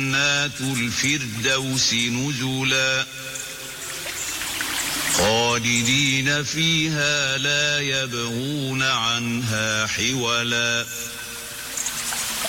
جنات الفردوس نزلا خالدين فيها لا يبغون عنها حولا